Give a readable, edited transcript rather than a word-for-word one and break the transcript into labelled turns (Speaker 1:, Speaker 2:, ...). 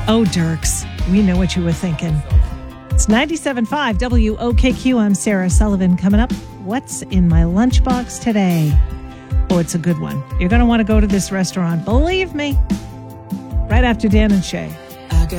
Speaker 1: Oh, Dirks, we know what you were thinking. It's 97.5 WOKQ. I'm Sarah Sullivan. Coming up, what's in my lunchbox today? Oh, it's a good one. You're going to want to go to this restaurant. Believe me. Right after Dan and Shay.